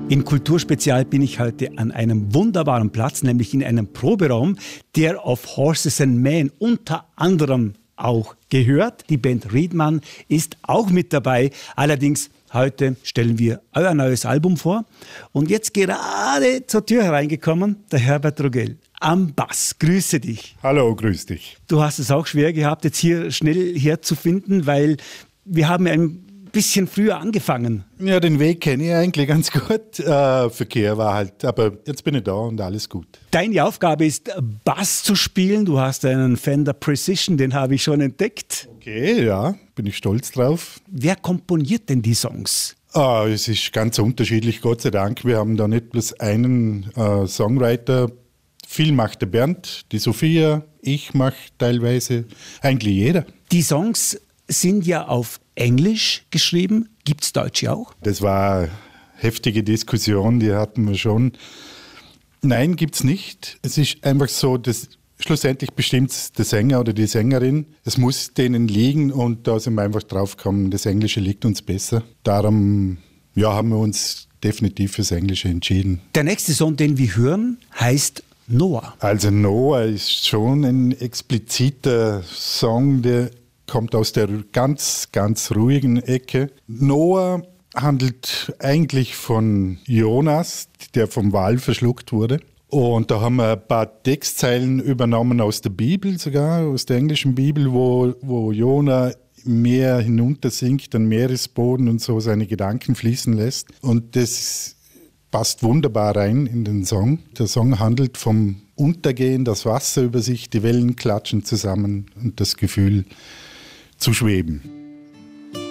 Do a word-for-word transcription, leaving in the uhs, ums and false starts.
In Kulturspezial bin ich heute an einem wunderbaren Platz, nämlich in einem Proberaum, der auf Horses and Men unter anderem auch gehört. Die Band Riedmann ist auch mit dabei. Allerdings heute stellen wir euer neues Album vor. Und jetzt gerade zur Tür hereingekommen, der Herbert Rogell am Bass. Grüße dich. Hallo, grüß dich. Du hast es auch schwer gehabt, jetzt hier schnell herzufinden, weil wir haben ein bisschen früher angefangen. Ja, den Weg kenne ich eigentlich ganz gut. Äh, Verkehr war halt, aber jetzt bin ich da und alles gut. Deine Aufgabe ist, Bass zu spielen. Du hast einen Fender Precision, den habe ich schon entdeckt. Okay, ja, bin ich stolz drauf. Wer komponiert denn die Songs? Ah, es ist ganz unterschiedlich, Gott sei Dank. Wir haben da nicht bloß einen äh, Songwriter. Viel macht der Bernd, die Sophia, ich mache teilweise, eigentlich jeder. Die Songs sind ja auf Englisch geschrieben. Gibt es Deutsche auch? Das war eine heftige Diskussion, die hatten wir schon. Nein, gibt es nicht. Es ist einfach so, dass schlussendlich bestimmt der Sänger oder die Sängerin. Es muss denen liegen und da sind wir einfach draufgekommen, das Englische liegt uns besser. Darum ja, haben wir uns definitiv fürs Englische entschieden. Der nächste Song, den wir hören, heißt Noah. Also Noah ist schon ein expliziter Song, der kommt aus der ganz, ganz ruhigen Ecke. Noah handelt eigentlich von Jonas, der vom Wal verschluckt wurde. Und da haben wir ein paar Textzeilen übernommen aus der Bibel, sogar aus der englischen Bibel, wo, wo Jonah im Meer hinuntersinkt, an Meeresboden und so seine Gedanken fließen lässt. Und das passt wunderbar rein in den Song. Der Song handelt vom Untergehen, das Wasser über sich, die Wellen klatschen zusammen und das Gefühl zu schweben.